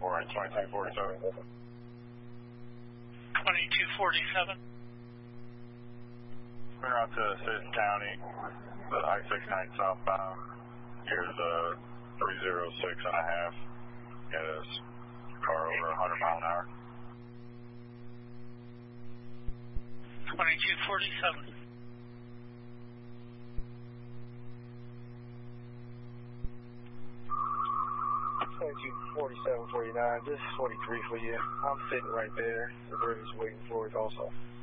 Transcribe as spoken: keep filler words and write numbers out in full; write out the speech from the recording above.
for in twenty-two forty-seven. twenty-two forty-seven. We're out to Citizen County, the I sixty-nine southbound. Here's a three oh six and a half. Yes, car over one hundred mile an hour. twenty-two forty-seven. twenty-two forty-seven forty-nine, this is forty-three for you. I'm sitting right there. The bird is waiting for it also.